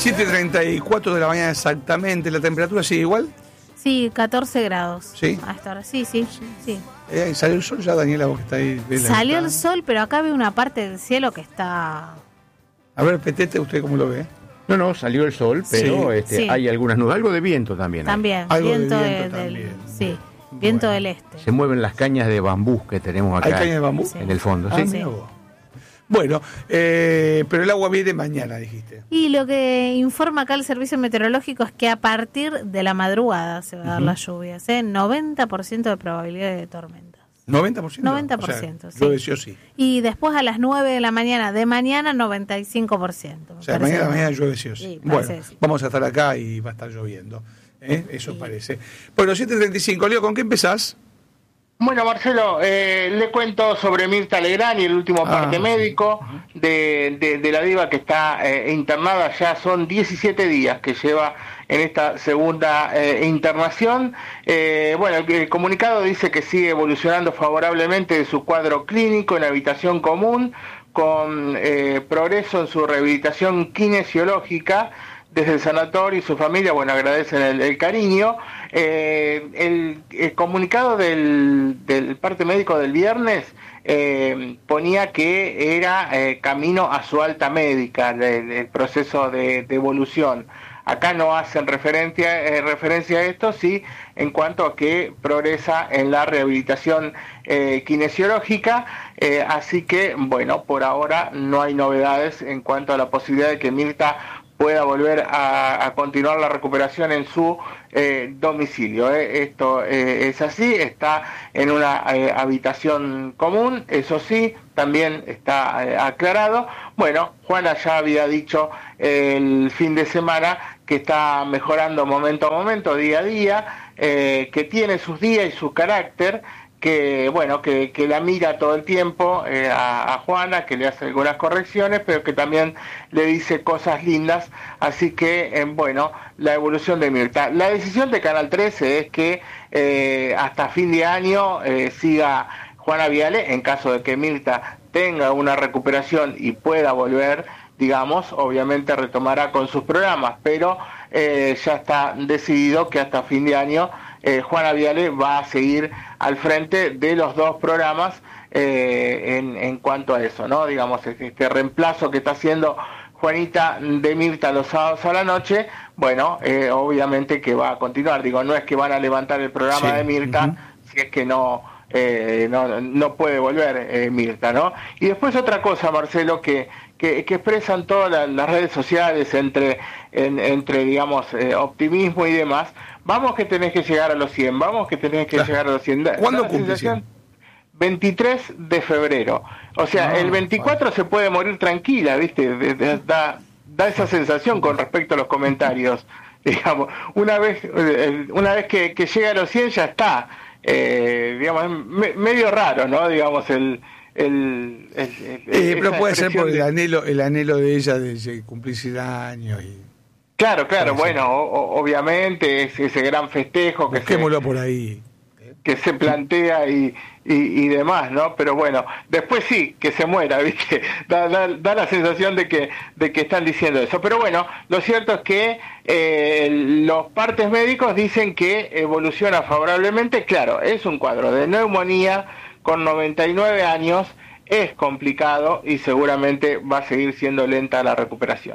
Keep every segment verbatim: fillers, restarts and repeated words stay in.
siete y treinta y cuatro de la mañana exactamente. ¿La temperatura sigue igual? Sí, catorce grados. ¿Sí? Hasta ahora, sí, sí, sí. Eh, ¿Salió el sol ya, Daniela, vos que está ahí? Salió el sol, pero acá veo una parte del cielo que está... A ver, Petete, ¿usted cómo lo ve? No, no, salió el sol, pero Sí. este, Sí. hay algunas nubes. Algo de viento también. hay. También, Algo de viento, viento de- también. del... Sí, viento Bueno. del este. Se mueven las cañas de bambú que tenemos acá ¿Hay caña de bambú? Sí. en el fondo. Ah, ¿sí? mira vos. Bueno, eh, pero el agua viene mañana, dijiste. Y lo que informa acá el servicio meteorológico es que a partir de la madrugada se va a dar las lluvias, ¿eh? noventa por ciento de probabilidad de tormentas. ¿noventa por ciento? noventa por ciento, o sea, sí. Llueve sí o sí. Y después a las nueve de la mañana de mañana, noventa y cinco por ciento. O sea, mañana, mañana llueve sí o sí. Sí, Bueno, parece que sí. vamos a estar acá y va a estar lloviendo. ¿eh? Eso parece. Bueno, siete y treinta y cinco. Leo, ¿con qué empezás? Bueno, Marcelo, eh, le cuento sobre Mirta Legrand y el último Ah, parte sí. médico de, de, de la diva que está eh, internada. Ya son diecisiete días que lleva en esta segunda eh, internación. Eh, bueno, el, el comunicado dice que sigue evolucionando favorablemente de su cuadro clínico en habitación común, con eh, progreso en su rehabilitación kinesiológica. Desde el sanatorio y su familia, bueno, agradecen el, el cariño. Eh, el, el comunicado del, del parte médico del viernes eh, ponía que era eh, camino a su alta médica, el, el proceso de, de evolución. Acá no hacen referencia, eh, referencia a esto, sí, en cuanto a que progresa en la rehabilitación eh, kinesiológica, eh, así que, bueno, por ahora no hay novedades en cuanto a la posibilidad de que Mirta pueda volver a, a continuar la recuperación en su eh, domicilio. ¿eh? Esto eh, es así, está en una eh, habitación común, eso sí, también está eh, aclarado. Bueno, Juana ya había dicho eh, el fin de semana que está mejorando momento a momento, día a día, eh, que tiene sus días y su carácter, que bueno, que, que la mira todo el tiempo eh, a, a Juana, que le hace algunas correcciones, pero que también le dice cosas lindas, así que eh, bueno, la evolución de Mirta. La decisión de Canal trece es que eh, hasta fin de año eh, siga Juana Viale, en caso de que Mirta tenga una recuperación y pueda volver, digamos, obviamente retomará con sus programas, pero eh, ya está decidido que hasta fin de año Eh, Juana Viale va a seguir al frente de los dos programas eh, en, en cuanto a eso, ¿no? Digamos, este reemplazo que está haciendo Juanita de Mirta los sábados a la noche, bueno, eh, obviamente que va a continuar. Digo, no es que van a levantar el programa Sí. de Mirta, Uh-huh. si es que no, eh, no, no puede volver eh, Mirta, ¿no? Y después otra cosa, Marcelo, que Que, que expresan todas la, las redes sociales entre, en, entre digamos, eh, optimismo y demás. Vamos que tenés que llegar a los cien, vamos que tenés que Claro. llegar a los cien. Da- ¿Cuándo da la cumple sensación- veintitrés de febrero. O sea, Ah, el veinticuatro bueno. se puede morir tranquila, ¿viste? De- de- da, da esa sensación con respecto a los comentarios. Digamos, una vez, eh, una vez que, que llega a los cien ya está. Eh, digamos, es me- medio raro, ¿no? Digamos, el... el, el- el- Eh, pero esa puede ser expresión por el de- anhelo, el anhelo de ella de lle- cumplir cien años. Y Claro, claro, Parece bueno, o- o- obviamente es ese gran festejo que se, busquémoslo por ahí. que se plantea y, y, y demás, ¿no? Pero bueno, después sí, que se muera, ¿viste? Da, da, da la sensación de que, de que están diciendo eso. Pero bueno, lo cierto es que eh, los partes médicos dicen que evoluciona favorablemente. Claro, es un cuadro de neumonía con noventa y nueve años, es complicado y seguramente va a seguir siendo lenta la recuperación.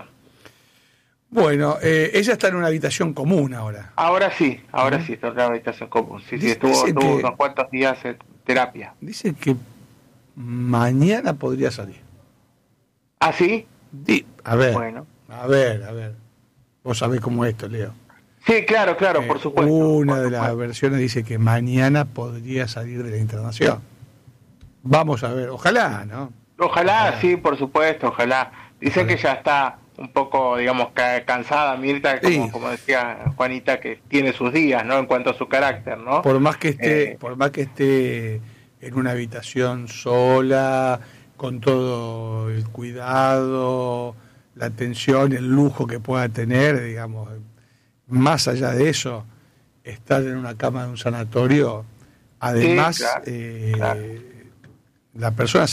Bueno, eh, ella está en una habitación común ahora. Ahora sí, ahora sí, está en una habitación común. Sí, sí, Dice- estuvo, dice estuvo que- unos cuantos días en terapia. Dice que mañana podría salir. ¿Ah, sí? Di- a ver, Bueno. a ver, a ver. Vos sabés cómo es esto, Leo. Sí, claro, claro, Eh, por supuesto. Una por de las supuesto. versiones dice que mañana podría salir de la internación. Vamos a ver, ojalá, ¿no? Ojalá, Ah. sí, por supuesto, ojalá. Dicen Ojalá. que ya está un poco, digamos, ca- cansada Mirta, como, Sí. como decía Juanita, que tiene sus días, ¿no? En cuanto a su carácter, ¿no? Por más que esté, Eh. por más que esté en una habitación sola, con todo el cuidado, la atención, el lujo que pueda tener, digamos, más allá de eso, estar en una cama de un sanatorio, además, Sí, claro, eh, claro. la persona se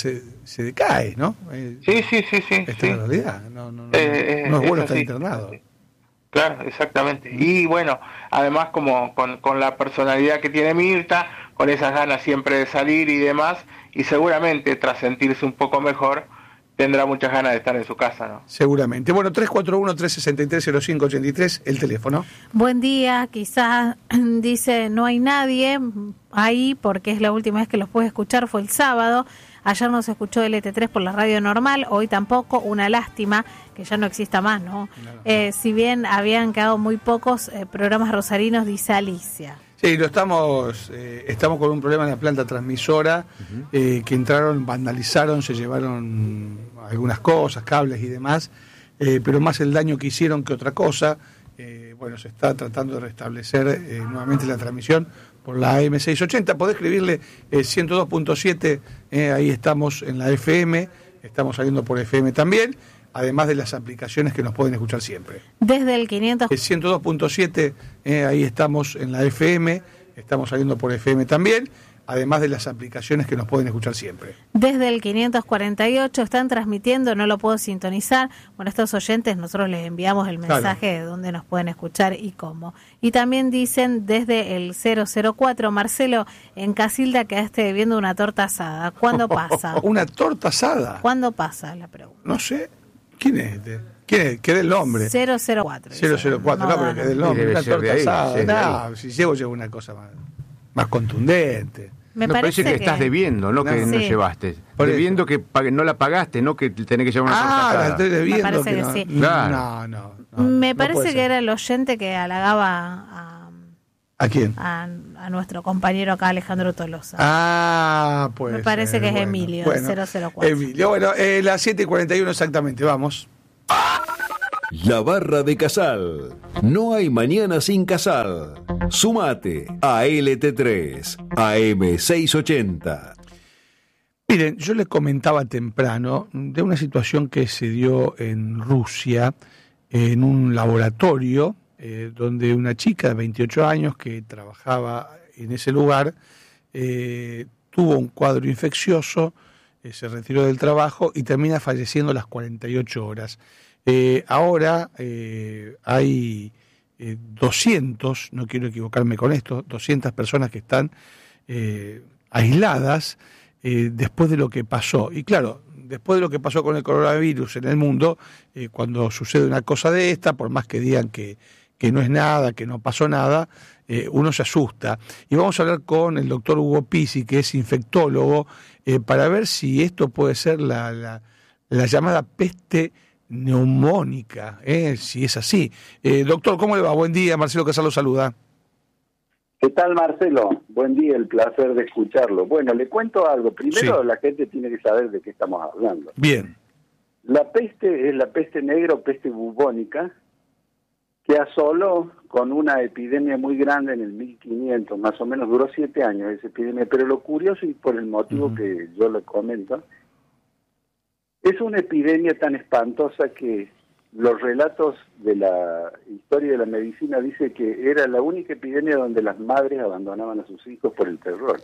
se decae, ¿no? Eh, sí, sí, sí, sí. Esta sí. es la realidad, no, no, no, Eh, no es bueno es estar así. internado. Claro, exactamente. Y bueno, además como con, con la personalidad que tiene Mirta, con esas ganas siempre de salir y demás, y seguramente tras sentirse un poco mejor, tendrá muchas ganas de estar en su casa, ¿no? Seguramente. Bueno, tres cuatro uno, tres seis tres, cero cinco ocho tres, el teléfono. Buen día, quizás dice no hay nadie ahí porque es la última vez que los pude escuchar, fue el sábado. Ayer no se escuchó L T tres por la radio normal, hoy tampoco, una lástima que ya no exista más, ¿no? no, no. Eh, si bien habían quedado muy pocos eh, programas rosarinos, dice Alicia. Sí, lo estamos, eh, estamos con un problema en la planta transmisora, uh-huh. eh, que entraron, vandalizaron, se llevaron algunas cosas, cables y demás, eh, pero más el daño que hicieron que otra cosa. Eh, bueno, se está tratando de restablecer eh, nuevamente la transmisión por la A M seiscientos ochenta. Podés escribirle eh, ciento dos punto siete, eh, ahí estamos en la F M, estamos saliendo por F M también, además de las aplicaciones que nos pueden escuchar siempre. Desde el quinientos... Eh, ciento dos punto siete, eh, ahí estamos en la F M, estamos saliendo por F M también, además de las aplicaciones que nos pueden escuchar siempre. Desde el quinientos cuarenta y ocho están transmitiendo, no lo puedo sintonizar. Bueno, a estos oyentes nosotros les enviamos el mensaje claro. de dónde nos pueden escuchar y cómo. Y también dicen desde el cero cero cuatro, Marcelo, en Casilda quedaste debiendo una torta asada. ¿Cuándo pasa? ¿Una torta asada? ¿Cuándo pasa? La pregunta. No sé. ¿Quién es este? ¿Quién es? ¿Qué del nombre? cero cero cuatro. cero cero cuatro, no, no, pero que del nombre. Una torta ahí, asada. sí, no, si llevo, llevo una cosa más, más contundente. Me no, parece, parece que, que estás debiendo, no, no que sí. no llevaste. Por debiendo eso. que no la pagaste, no que tenés que llevar una torta Ah, asada. la estoy debiendo. Me parece que que no. sí. Claro. No, no, no. Me parece no que ser. era el oyente que halagaba a... ¿A quién? A, a nuestro compañero acá, Alejandro Tolosa. Ah, pues. Me parece ser. que es bueno, Emilio, bueno, cero cero cuatro. Emilio, bueno, eh, las siete y cuarenta y uno exactamente, vamos. La Barra de Casal. No hay mañana sin Casal. Sumate a L T tres, A M seiscientos ochenta. Miren, yo les comentaba temprano de una situación que se dio en Rusia, en un laboratorio, eh, donde una chica de veintiocho años que trabajaba en ese lugar eh, tuvo un cuadro infeccioso, eh, se retiró del trabajo y termina falleciendo a las cuarenta y ocho horas. Eh, ahora eh, hay eh, doscientos, no quiero equivocarme con esto, doscientas personas que están eh, aisladas eh, después de lo que pasó. Y claro, después de lo que pasó con el coronavirus en el mundo, eh, cuando sucede una cosa de esta, por más que digan que, que no es nada, que no pasó nada, eh, uno se asusta. Y vamos a hablar con el doctor Hugo Pizzi, que es infectólogo, eh, para ver si esto puede ser la, la, la llamada peste neumónica, eh, si es así. Eh, doctor, ¿cómo le va? Buen día, Marcelo Casal lo saluda. ¿Qué tal, Marcelo? Buen día, el placer de escucharlo. Bueno, le cuento algo. Primero, sí. La gente tiene que saber de qué estamos hablando. Bien. La peste es la peste negra o peste bubónica, que asoló con una epidemia muy grande en el mil quinientos, más o menos duró siete años esa epidemia, pero lo curioso y por el motivo uh-huh. que yo le comento, es una epidemia tan espantosa que los relatos de la historia de la medicina dicen que era la única epidemia donde las madres abandonaban a sus hijos por el terror.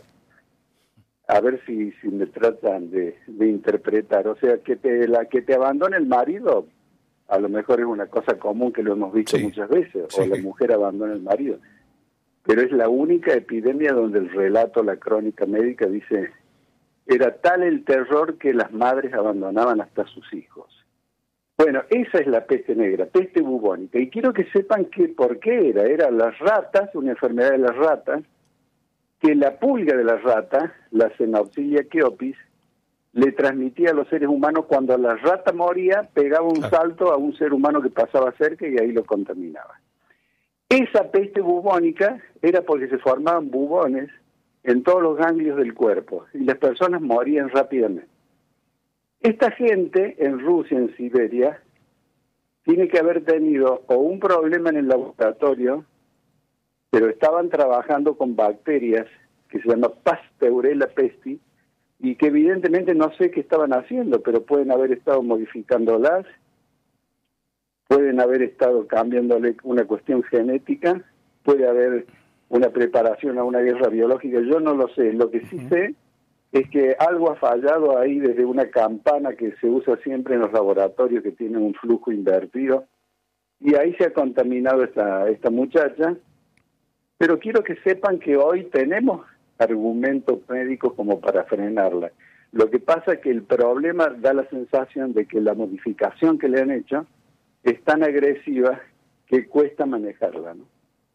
A ver si, si me tratan de, de interpretar. O sea, que te, la, que te abandone el marido, a lo mejor es una cosa común que lo hemos visto sí. muchas veces, sí. o la mujer abandona el marido. Pero es la única epidemia donde el relato, la crónica médica dice... Era tal el terror que las madres abandonaban hasta sus hijos. Bueno, esa es la peste negra, peste bubónica. Y quiero que sepan que por qué era. Era las ratas, una enfermedad de las ratas, que la pulga de la rata, la Xenopsilia chaopis, le transmitía a los seres humanos cuando la rata moría, pegaba un salto a un ser humano que pasaba cerca y ahí lo contaminaba. Esa peste bubónica era porque se formaban bubones en todos los ganglios del cuerpo, y las personas morían rápidamente. Esta gente en Rusia, en Siberia, tiene que haber tenido o un problema en el laboratorio, pero estaban trabajando con bacterias que se llama Pasteurella pesti, y que evidentemente no sé qué estaban haciendo, pero pueden haber estado modificándolas, pueden haber estado cambiándole una cuestión genética, puede haber una preparación a una guerra biológica, yo no lo sé. Lo que sí uh-huh. sé es que algo ha fallado ahí desde una campana que se usa siempre en los laboratorios que tienen un flujo invertido, y ahí se ha contaminado esta, esta muchacha, pero quiero que sepan que hoy tenemos argumentos médicos como para frenarla. Lo que pasa es que el problema da la sensación de que la modificación que le han hecho es tan agresiva que cuesta manejarla, ¿no?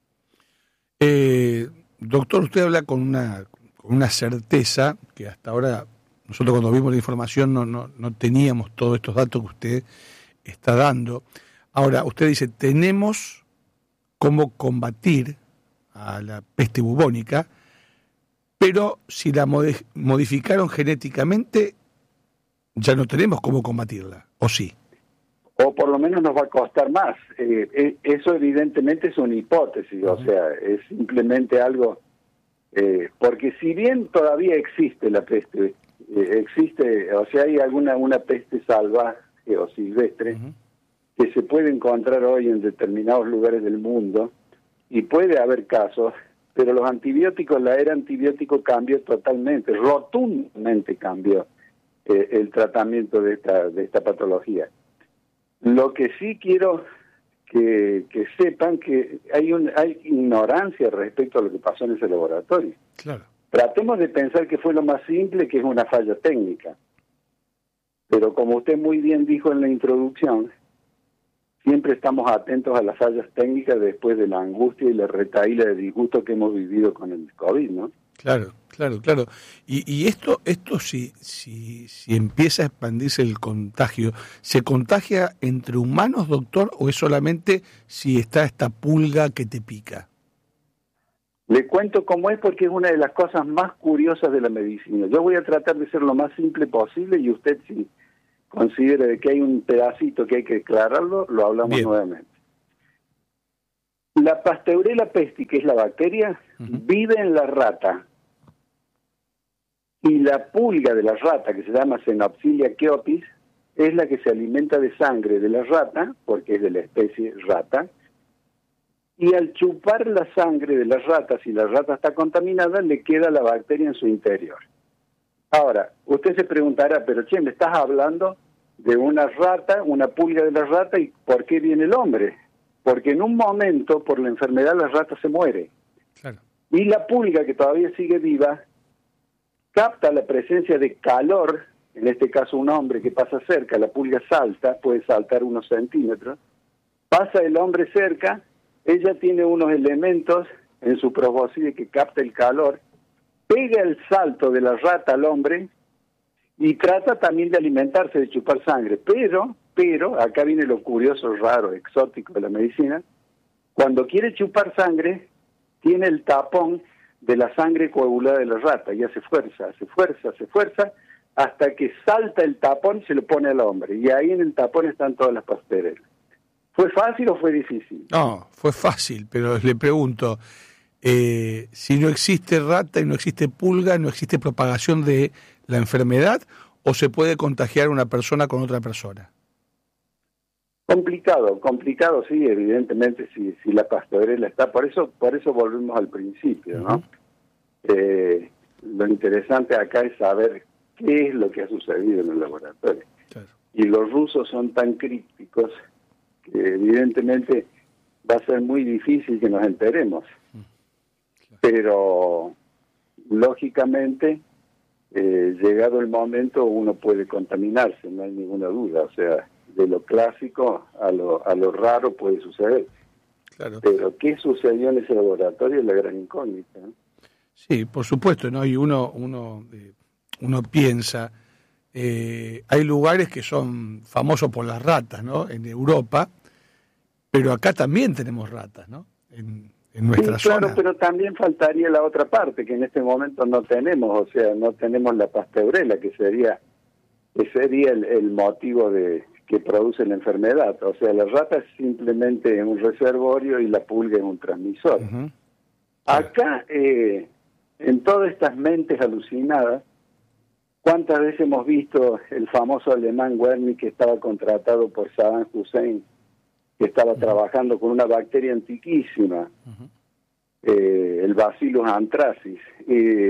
Eh, doctor, usted habla con una, con una certeza que hasta ahora, nosotros cuando vimos la información no, no, no teníamos todos estos datos que usted está dando. Ahora, usted dice, tenemos cómo combatir a la peste bubónica, pero si la modificaron genéticamente, ya no tenemos cómo combatirla, ¿o sí? O por lo menos nos va a costar más. Eh, eso evidentemente es una hipótesis, uh-huh. O sea, es simplemente algo... Eh, porque si bien todavía existe la peste, eh, existe, o sea, hay alguna una peste salvaje o silvestre, uh-huh. que se puede encontrar hoy en determinados lugares del mundo, y puede haber casos, pero los antibióticos, la era antibiótico cambió totalmente, rotundamente cambió eh, el tratamiento de esta, de esta patología. Lo que sí quiero que, que sepan que hay, un, hay ignorancia respecto a lo que pasó en ese laboratorio. Claro. Tratemos de pensar que fue lo más simple, que es una falla técnica. Pero como usted muy bien dijo en la introducción, siempre estamos atentos a las fallas técnicas después de la angustia y la retahíla de disgusto que hemos vivido con el COVID, ¿no? Claro, claro, claro. Y, y esto, esto si, si, si empieza a expandirse el contagio, ¿se contagia entre humanos, doctor, o es solamente si está esta pulga que te pica? Le cuento cómo es porque es una de las cosas más curiosas de la medicina. Yo voy a tratar de ser lo más simple posible y usted, si considera que hay un pedacito que hay que aclararlo, lo hablamos Bien. nuevamente. La Pasteurella pesti, que es la bacteria, uh-huh. vive en la rata. Y la pulga de la rata, que se llama Xenopsilia chaeopis, es la que se alimenta de sangre de la rata, porque es de la especie rata. Y al chupar la sangre de la rata, si la rata está contaminada, le queda la bacteria en su interior. Ahora, usted se preguntará, pero che, me estás hablando de una rata, una pulga de la rata, ¿y por qué viene el hombre? Porque en un momento, por la enfermedad, la rata se muere. Claro. Y la pulga, que todavía sigue viva, capta la presencia de calor, en este caso un hombre que pasa cerca, la pulga salta, puede saltar unos centímetros, pasa el hombre cerca, ella tiene unos elementos en su probóscide que capta el calor, pega el salto de la rata al hombre y trata también de alimentarse, de chupar sangre, pero... Pero, acá viene lo curioso, raro, exótico de la medicina, cuando quiere chupar sangre, tiene el tapón de la sangre coagulada de la rata, y hace fuerza, hace fuerza, hace fuerza, hasta que salta el tapón y se lo pone al hombre, y ahí en el tapón están todas las pasterelas. ¿Fue fácil o fue difícil? No, fue fácil, pero le pregunto, eh, si no existe rata y no existe pulga, ¿no existe propagación de la enfermedad, o se puede contagiar una persona con otra persona? Complicado, complicado, sí, evidentemente, si, si la Pasteurella está, por eso por eso volvemos al principio, ¿no? Uh-huh. Eh, lo interesante acá es saber qué es lo que ha sucedido en el laboratorio. Claro. Y los rusos son tan crípticos que evidentemente va a ser muy difícil que nos enteremos. Uh-huh. Claro. Pero, lógicamente, eh, llegado el momento, uno puede contaminarse, no hay ninguna duda, o sea... de lo clásico a lo, a lo raro puede suceder. Claro. Pero ¿qué sucedió en ese laboratorio es la gran incógnita, ¿no? Sí, por supuesto, ¿no? Y uno uno eh, uno piensa, eh, hay lugares que son famosos por las ratas, ¿no? En Europa, pero acá también tenemos ratas, ¿no? En, en nuestra sí, claro, zona. Pero también faltaría la otra parte, que en este momento no tenemos, o sea, no tenemos la Pasteurella, que sería, que sería el, el motivo de... que produce la enfermedad. O sea, la rata es simplemente un reservorio y la pulga es un transmisor. Uh-huh. Acá, eh, en todas estas mentes alucinadas, ¿cuántas veces hemos visto el famoso alemán Wernicke, que estaba contratado por Saddam Hussein, que estaba uh-huh. trabajando con una bacteria antiquísima, uh-huh. eh, el Bacillus anthracis, eh,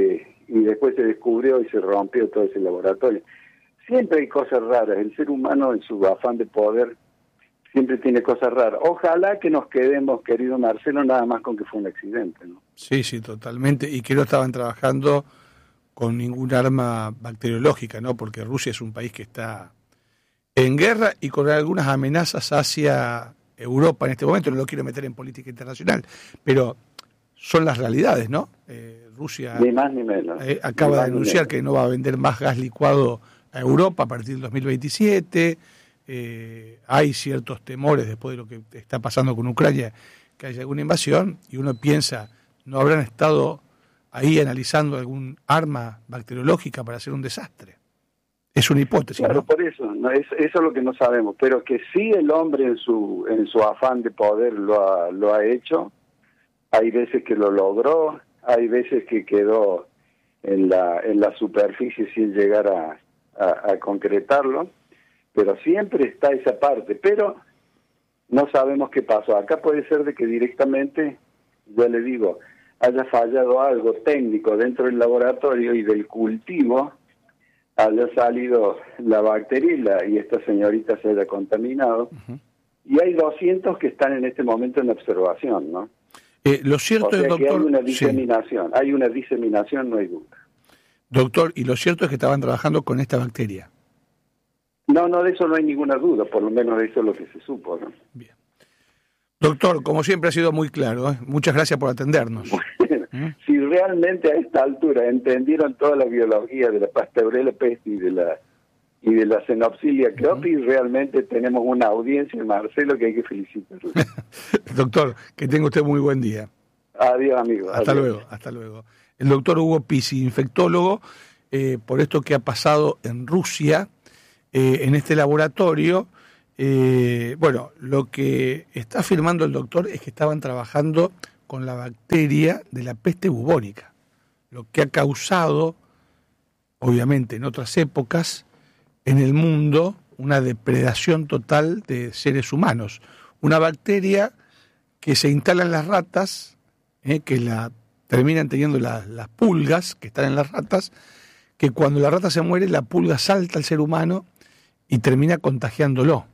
y después se descubrió y se rompió todo ese laboratorio. Siempre hay cosas raras, el ser humano en su afán de poder siempre tiene cosas raras. Ojalá que nos quedemos, querido Marcelo, nada más con que fue un accidente, ¿no? Sí, sí, totalmente, y que no estaban trabajando con ningún arma bacteriológica, ¿no? Porque Rusia es un país que está en guerra y con algunas amenazas hacia Europa en este momento. No lo quiero meter en política internacional, pero son las realidades, ¿no? Eh, Rusia ni más ni menos. Eh, acaba ni de anunciar que no va a vender más gas licuado a Europa a partir del dos mil veintisiete. Eh, hay ciertos temores después de lo que está pasando con Ucrania, que haya alguna invasión, y uno piensa, ¿no habrán estado ahí analizando algún arma bacteriológica para hacer un desastre? Es una hipótesis, claro, ¿no? Por eso, no, es, eso es lo que no sabemos, pero que sí el hombre en su en su afán de poder lo ha, lo ha hecho. Hay veces que lo logró, hay veces que quedó en la en la superficie sin llegar a, a, a concretarlo, pero siempre está esa parte, pero no sabemos qué pasó. Acá puede ser de que directamente, yo le digo, haya fallado algo técnico dentro del laboratorio y del cultivo haya salido la bacteria y, la, y esta señorita se haya contaminado. Uh-huh. Y hay doscientos que están en este momento en observación, ¿no? Eh, lo cierto o sea es, doctor... que hay una diseminación, sí. hay una diseminación, no hay duda. Doctor, y lo cierto es que estaban trabajando con esta bacteria. No, no, de eso no hay ninguna duda, por lo menos de eso es lo que se supo, ¿no? Bien. Doctor, como siempre ha sido muy claro, ¿eh? Muchas gracias por atendernos. Bueno, ¿Mm? Si realmente a esta altura entendieron toda la biología de la Pasteurella pesti y de la y de la Xenopsilia croppi, uh-huh. realmente tenemos una audiencia, Marcelo, que hay que felicitarlo. Doctor, que tenga usted muy buen día. Adiós, amigo. Hasta adiós. luego, hasta luego. El doctor Hugo Pizzi, infectólogo, eh, por esto que ha pasado en Rusia, eh, en este laboratorio. Eh, bueno, lo que está afirmando el doctor es que estaban trabajando con la bacteria de la peste bubónica, lo que ha causado, obviamente en otras épocas, en el mundo una depredación total de seres humanos. Una bacteria que se instala en las ratas, eh, que la terminan teniendo la, las pulgas que están en las ratas, que cuando la rata se muere, la pulga salta al ser humano y termina contagiándolo.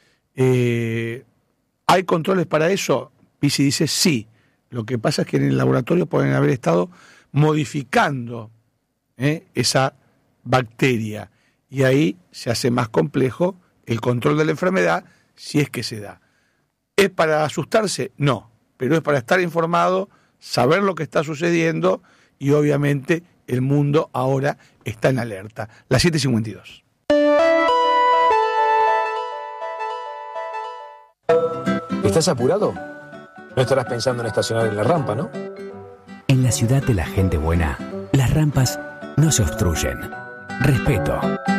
Eh, ¿Hay controles para eso? Pizzi dice sí. Lo que pasa es que en el laboratorio pueden haber estado modificando eh, esa bacteria, y ahí se hace más complejo el control de la enfermedad, si es que se da. ¿Es para asustarse? No, pero es para estar informado, saber lo que está sucediendo, y obviamente el mundo ahora está en alerta. Las siete cincuenta y dos. ¿Estás apurado? No estarás pensando en estacionar en la rampa, ¿no? En la ciudad de la gente buena, las rampas no se obstruyen. Respeto.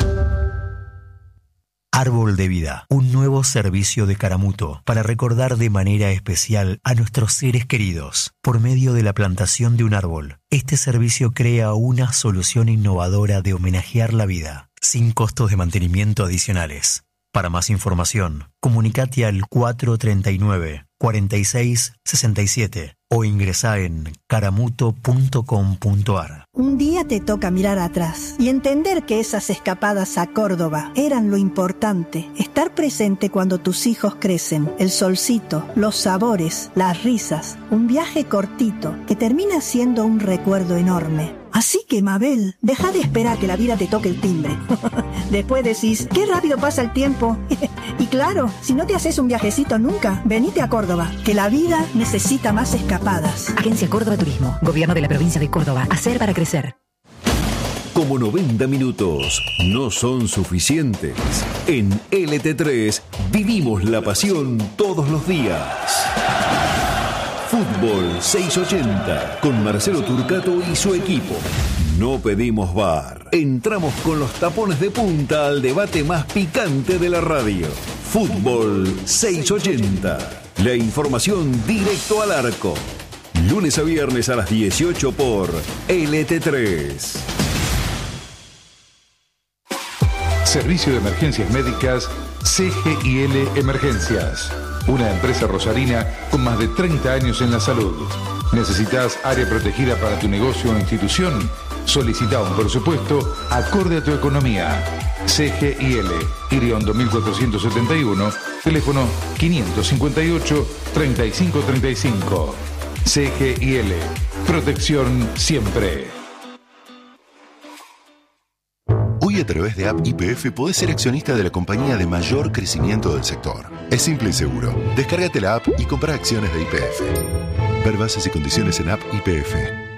Árbol de Vida, un nuevo servicio de Caramuto para recordar de manera especial a nuestros seres queridos. Por medio de la plantación de un árbol, este servicio crea una solución innovadora de homenajear la vida, sin costos de mantenimiento adicionales. Para más información, comunicate al cuatro treinta y nueve, cuarenta y seis, sesenta y siete o ingresá en caramuto punto com punto ar. Un día te toca mirar atrás y entender que esas escapadas a Córdoba eran lo importante. Estar presente cuando tus hijos crecen, el solcito, los sabores, las risas, un viaje cortito que termina siendo un recuerdo enorme. Así que, Mabel, deja de esperar que la vida te toque el timbre. Después decís, qué rápido pasa el tiempo. Y claro, si no te haces un viajecito nunca, venite a Córdoba, que la vida necesita más escapadas. Agencia Córdoba Turismo, Gobierno de la Provincia de Córdoba. Hacer para crecer. Como noventa minutos no son suficientes, en L T tres vivimos la pasión todos los días. Fútbol seiscientos ochenta con Marcelo Turcato y su equipo. No pedimos V A R. Entramos con los tapones de punta al debate más picante de la radio. Fútbol seiscientos ochenta. La información directo al arco. Lunes a viernes a las dieciocho por L T tres. Servicio de Emergencias Médicas C G I L Emergencias. Una empresa rosarina con más de treinta años en la salud. ¿Necesitas área protegida para tu negocio o institución? Solicita un presupuesto acorde a tu economía. C G I L, Iriondo mil cuatrocientos setenta y uno, teléfono quinientos cincuenta y ocho, treinta y cinco treinta y cinco. C G I L, protección siempre. Hoy a través de App Y P F podés ser accionista de la compañía de mayor crecimiento del sector. Es simple y seguro. Descárgate la app y compra acciones de Y P F. Ver bases y condiciones en App Y P F.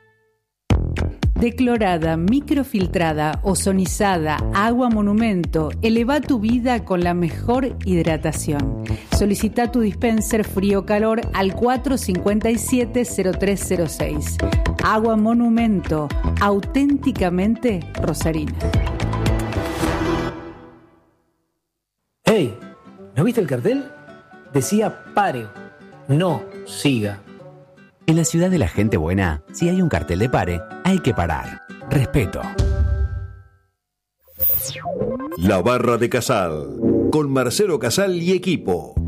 Declorada, microfiltrada, ozonizada, agua monumento. Eleva tu vida con la mejor hidratación. Solicita tu dispenser frío-calor al cuatro cinco siete cero tres cero seis. Agua monumento, auténticamente rosarina. Hey, ¿no viste el cartel? Decía pare, no siga. En la ciudad de la gente buena, si hay un cartel de pare, hay que parar. Respeto. La Barra de Casal, con Marcelo Casal y equipo.